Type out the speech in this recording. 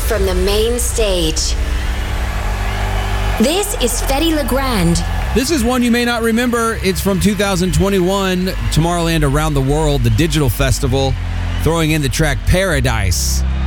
from the main stage. This is Fedde Le Grand. This is one you may not remember. It's from 2021, Tomorrowland Around the World, the digital festival, throwing in the track Paradise.